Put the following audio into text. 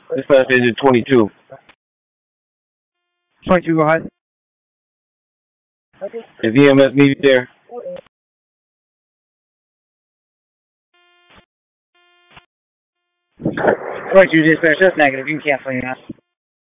Dispatch engine 22. 22, go ahead. Is EMS needed there? Right, you dispatch, that's negative. You can cancel EMS.